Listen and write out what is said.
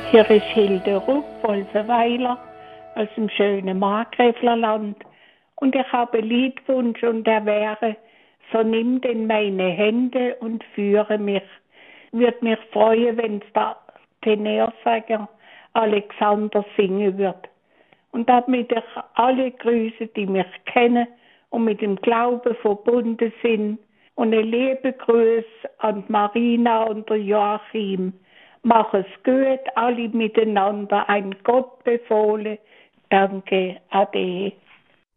Hier ist Hilde Rupp, Wolfenweiler, aus dem schönen Markgräflerland. Und ich habe einen Liedwunsch und der wäre: So nimm in meine Hände und führe mich. Würde mich freuen, wenn es der Tenorsänger Alexander singen wird. Und damit ich alle grüße, die mich kennen und mit dem Glauben verbunden sind. Und ein lieben Gruß an Marina und der Joachim. Mach es gut, alle miteinander, ein Gott befohlen. Danke, Ade.